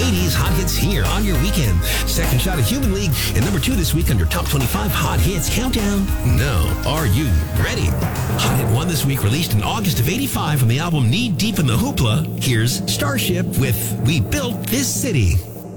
80s hot hits here on your weekend. Second shot of Human League and number 2 this week under Top 25 Hot Hits Countdown. Now, are you ready? Hot Hit 1 this week, released in August of 85 from the album Knee Deep in the Hoopla. Here's Starship with We Built This City.